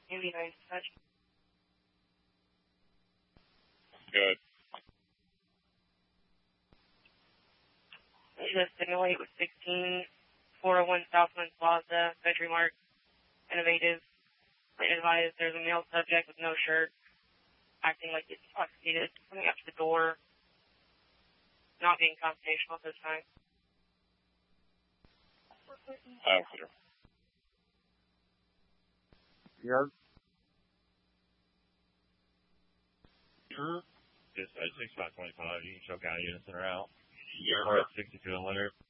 Maybe nice touch. Good. The Simulate with 16, 401 Southland Plaza, Country Mark, Innovative. Advised there's a male subject with no shirt, acting like he's intoxicated, coming up to the door, not being confrontational at this time. Officer. Yard. Dispatch 6525, you can choke out units that are out. We're at 62 and Leonard.